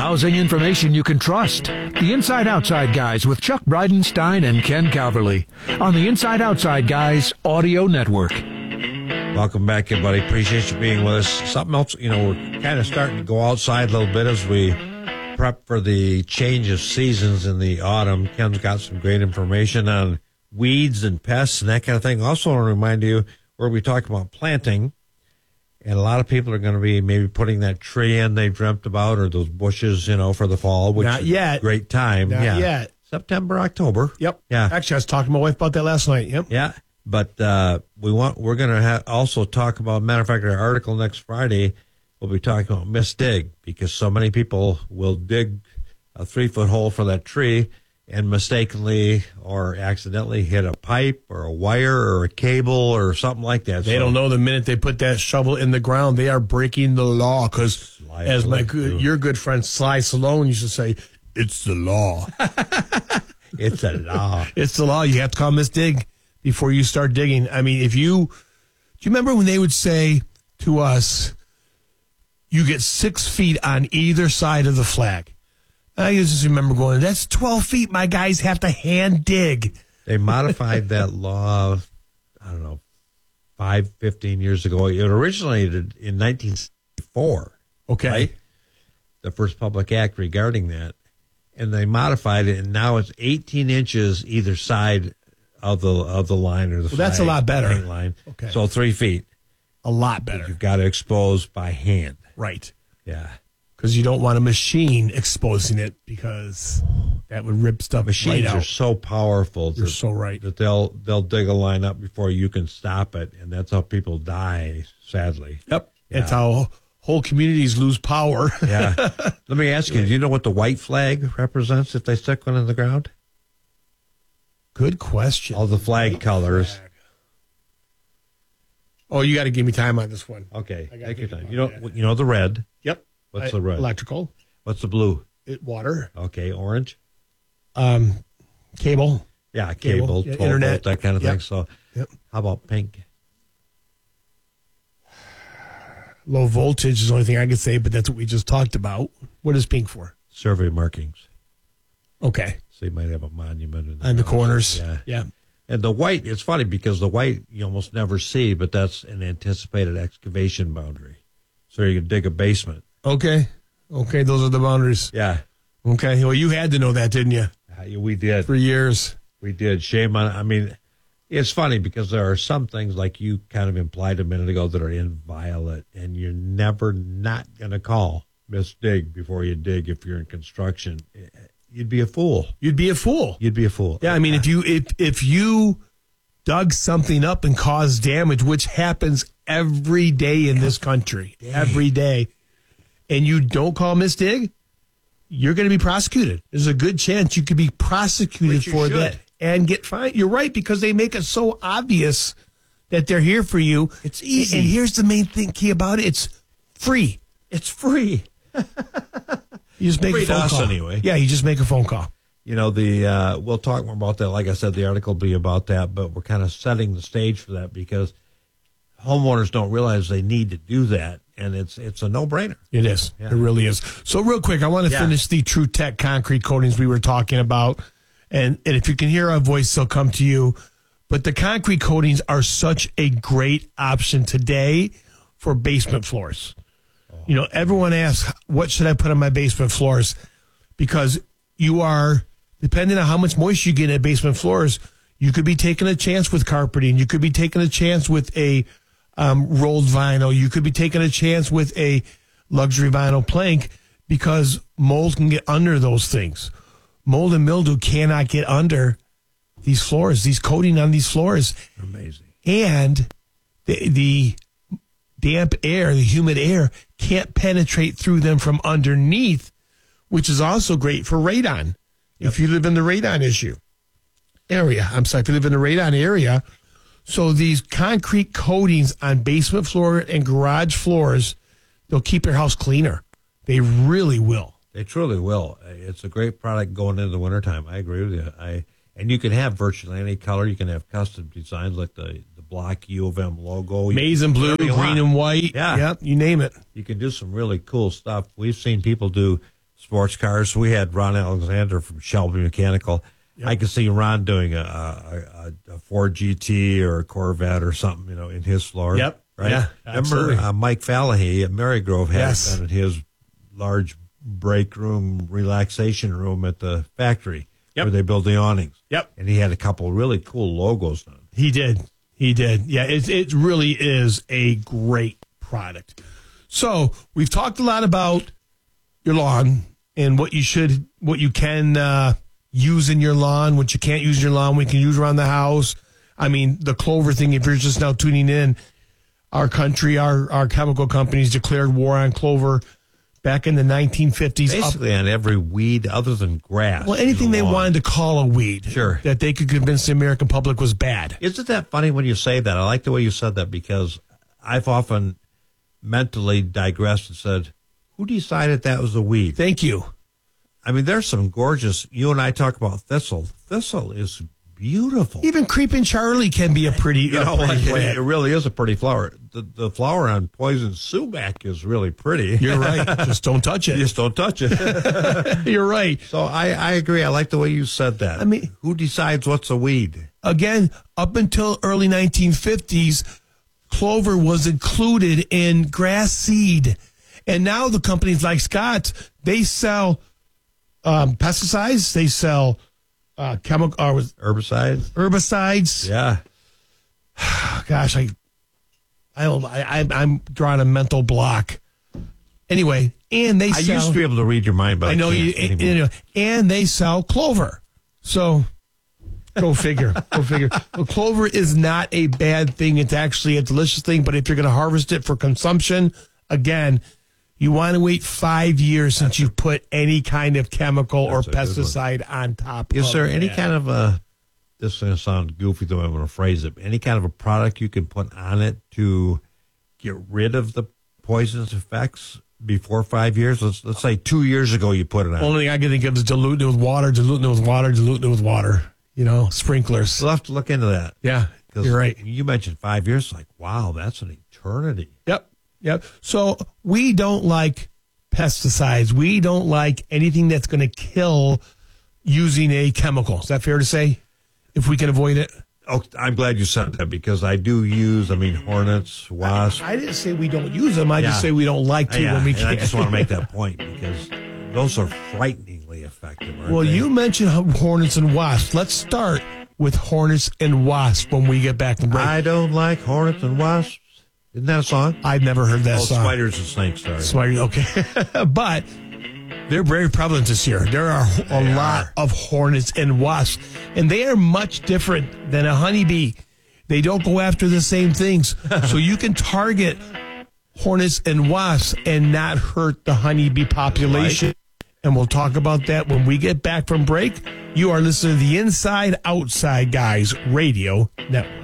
Housing information you can trust. The Inside Outside Guys with Chuck Bridenstine and Ken Calverley on the Inside Outside Guys Audio Network. Welcome back, everybody. Appreciate you being with us. Something else, we're kind of starting to go outside a little bit as we prep for the change of seasons in the autumn. Ken's got some great information on weeds and pests and that kind of thing. Also, I want to remind you where we talk about planting, and a lot of people are going to be maybe putting that tree in they dreamt about, or those bushes, for the fall. Which Not yet. Is a great time. Not yet. September, October. Yep. Yeah. Actually, I was talking to my wife about that last night. Yep. Yeah. But we're going to also talk about, matter of fact, our article next Friday, we'll be talking about misdig, because so many people will dig a 3-foot hole for that tree and mistakenly or accidentally hit a pipe or a wire or a cable or something like that. They don't know the minute they put that shovel in the ground, they are breaking the law. Because as your good friend Sly Stallone used to say, it's the law. It's a law. It's the law. You have to call misdig before you start digging. I mean, do you remember when they would say to us, you get 6 feet on either side of the flag? I just remember going, that's 12 feet. My guys have to hand dig. They modified that law, 15 years ago. It originated in 1964. Okay. Right? The first public act regarding that. And they modified it, and now it's 18 inches either side of the line or the flag. That's a lot better. Line. Okay. So 3 feet. A lot better. You've got to expose by hand. Right. Yeah. Because you don't want a machine exposing it, because that would rip stuff Machines right out. are so powerful. You're so right. That they'll dig a line up before you can stop it, and that's how people die, sadly. Yep. Yeah. That's how whole communities lose power. Yeah. Let me ask you, do you know what the white flag represents if they stick one in the ground? Good question. All the flag colors. Flag. Oh, you got to give me time on this one. Okay. I gotta Take your think time. about You know the red. Yep. What's the red? Electrical. What's the blue? Water. Okay. Orange. Cable. Yeah, cable, Yeah, 12 internet. volt, that kind of thing. Yep. So Yep. how about pink? Low voltage is the only thing I could say, but that's what we just talked about. What is pink for? Survey markings. Okay. So you might have a monument On the corners. Yeah. Yeah. And the white, it's funny because the white you almost never see, but that's an anticipated excavation boundary. So you can dig a basement. Okay. Those are the boundaries. Yeah. Okay. Well, you had to know that, didn't you? We did. For years. We did. Shame on, it's funny because there are some things like you kind of implied a minute ago that are inviolate, and you're never not going to call misdig before you dig if you're in construction. You'd be a fool. You'd be a fool. Yeah, I mean, if you dug something up and caused damage, which happens every day in this country, every day, and you don't call misdig, you're going to be prosecuted. There's a good chance you could be prosecuted for that and get fined. You're right, because they make it so obvious that they're here for you. It's easy. And here's the main thing key about it. It's free. It's free. You just make a phone call. Anyway. Yeah, you just make a phone call. We'll talk more about that. Like I said, the article will be about that, but we're kind of setting the stage for that because homeowners don't realize they need to do that, and it's a no-brainer. It is. Yeah. It really is. So real quick, I want to finish the True Tech concrete coatings we were talking about, and if you can hear our voice, they'll come to you. But the concrete coatings are such a great option today for basement floors. Everyone asks, what should I put on my basement floors? Because you are, depending on how much moisture you get in basement floors, you could be taking a chance with carpeting. You could be taking a chance with a rolled vinyl. You could be taking a chance with a luxury vinyl plank, because mold can get under those things. Mold and mildew cannot get under these floors, these coating on these floors. Amazing. And the damp air, the humid air, can't penetrate through them from underneath, which is also great for radon. If you live in the radon if you live in the radon area. So these concrete coatings on basement floor and garage floors, they'll keep your house cleaner. They really will. They truly will. It's a great product going into the wintertime. I agree with you. And you can have virtually any color. You can have custom designs like the block U of M logo. Maize and blue, green and white. Yeah. Yep, you name it. You can do some really cool stuff. We've seen people do sports cars. We had Ron Alexander from Shelby Mechanical. Yep. I could see Ron doing a Ford GT or a Corvette or something, in his floor. Yep. Right? Yeah, remember Mike Fallahy at Marygrove had Yes. been in his large break room, relaxation room at the factory where they build the awnings. Yep. And he had a couple really cool logos done. He did. Yeah, it really is a great product. So we've talked a lot about your lawn and what you can use in your lawn, what you can't use in your lawn, what you can use around the house. I mean, the clover thing, if you're just now tuning in, our country, our chemical companies declared war on clover back in the 1950s. Basically on every weed other than grass. Well, anything they wanted to call a weed. Sure. That they could convince the American public was bad. Isn't that funny when you say that? I like the way you said that because I've often mentally digressed and said, who decided that was a weed? Thank you. I mean, there's some gorgeous, you and I talk about thistle. Thistle is beautiful. Even Creeping Charlie can be a pretty, plant. It really is a pretty flower. The flower on poison sumac is really pretty. You're right. Just don't touch it. Just don't touch it. You're right. So I agree. I like the way you said that. I mean, who decides what's a weed? Again, up until early 1950s, clover was included in grass seed. And now the companies like Scott, they sell pesticides. They sell herbicides. Yeah. Gosh, I'm drawing a mental block. Anyway, and they sell. I used to be able to read your mind, but I know you. And they sell clover. So go figure. Well, clover is not a bad thing. It's actually a delicious thing. But if you're going to harvest it for consumption, again, you want to wait 5 years since you put any kind of chemical or pesticide on top. Is there any kind of this is going to sound goofy the way I'm going to phrase it, any kind of a product you can put on it to get rid of the poisonous effects before 5 years? Let's say 2 years ago you put it on. Only thing I can think of is diluting it with water. Sprinklers. We'll have to look into that. Yeah, you're right. You mentioned 5 years. Like, wow, that's an eternity. Yep. So we don't like pesticides. We don't like anything that's going to kill using a chemical. Is that fair to say? If we can avoid it? Oh, I'm glad you said that because I do use, hornets, wasps. I didn't say we don't use them. I just say we don't like to when we can. I just want to make that point because those are frighteningly effective, aren't well, they? you mentioned hornets and wasps. Let's start with hornets and wasps when we get back to break. I don't like hornets and wasps. Isn't that a song? I've never heard that song. Spiders and snakes, sorry. Spiders, okay. But they're very prevalent this year. There are a lot of hornets and wasps, and they are much different than a honeybee. They don't go after the same things. So you can target hornets and wasps and not hurt the honeybee population. Right. And we'll talk about that when we get back from break. You are listening to the Inside Outside Guys Radio Network.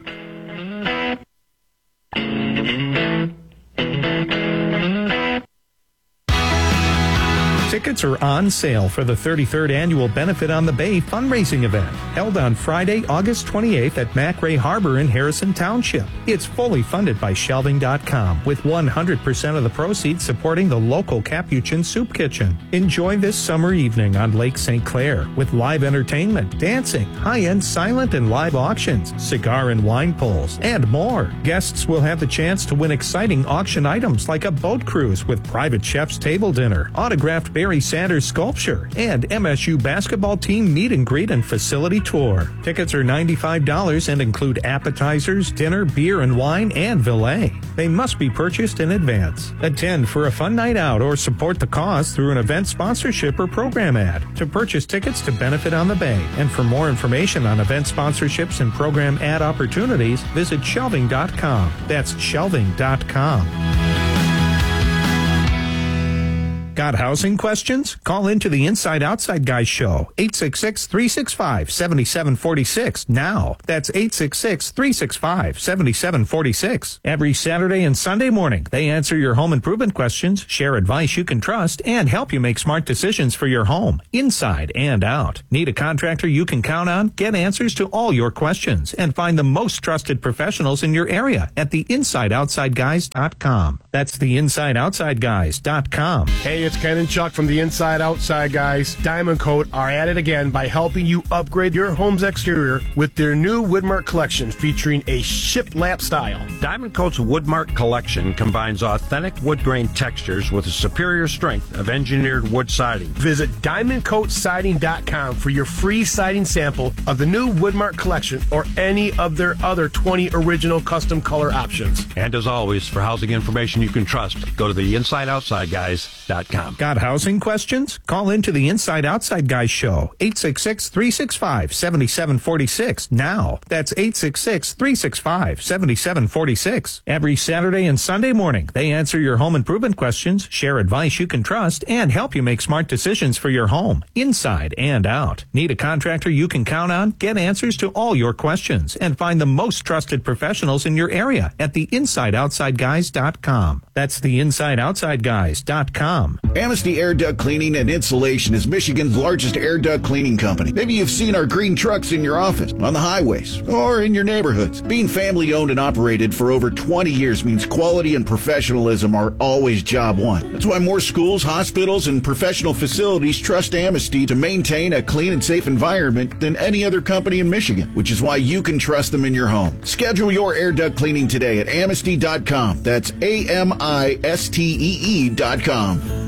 Tickets are on sale for the 33rd Annual Benefit on the Bay fundraising event, held on Friday, August 28th at McRae Harbor in Harrison Township. It's fully funded by Shelving.com, with 100% of the proceeds supporting the local Capuchin Soup Kitchen. Enjoy this summer evening on Lake St. Clair with live entertainment, dancing, high-end silent and live auctions, cigar and wine pulls, and more. Guests will have the chance to win exciting auction items like a boat cruise with private chef's table dinner, autographed Barry Sanders sculpture, and MSU basketball team meet and greet and facility tour. Tickets are $95 and include appetizers, dinner, beer and wine, and valet. They must be purchased in advance. Attend for a fun night out or support the cause through an event sponsorship or program ad. To purchase tickets to Benefit on the Bay and for more information on event sponsorships and program ad opportunities, visit Shelving.com. That's Shelving.com. Got housing questions? Call into the Inside Outside Guys show, 866-365-7746 now. That's 866-365-7746. Every Saturday and Sunday morning, they answer your home improvement questions, share advice you can trust, and help you make smart decisions for your home, inside and out. Need a contractor you can count on? Get answers to all your questions and find the most trusted professionals in your area at theinsideoutsideguys.com. That's theinsideoutsideguys.com. Hey, it's Ken and Chuck from the Inside Outside Guys. Diamond Coat are at it again by helping you upgrade your home's exterior with their new Woodmark collection featuring a shiplap style. Diamond Coat's Woodmark collection combines authentic wood grain textures with a superior strength of engineered wood siding. Visit DiamondCoatSiding.com for your free siding sample of the new Woodmark collection or any of their other 20 original custom color options. And as always, for housing information you can trust, go to the InsideOutsideGuys.com. Got housing questions? Call into the Inside Outside Guys show, 866-365-7746 now. That's 866-365-7746. Every Saturday and Sunday morning, they answer your home improvement questions, share advice you can trust, and help you make smart decisions for your home, inside and out. Need a contractor you can count on? Get answers to all your questions and find the most trusted professionals in your area at theinsideoutsideguys.com. That's theinsideoutsideguys.com. Amnesty Air Duct Cleaning and Insulation is Michigan's largest air duct cleaning company. Maybe you've seen our green trucks in your office, on the highways, or in your neighborhoods. Being family owned and operated for over 20 years means quality and professionalism are always job one. That's why more schools, hospitals, and professional facilities trust Amnesty to maintain a clean and safe environment than any other company in Michigan, which is why you can trust them in your home. Schedule your air duct cleaning today at Amnesty.com. That's AMISTEE.com.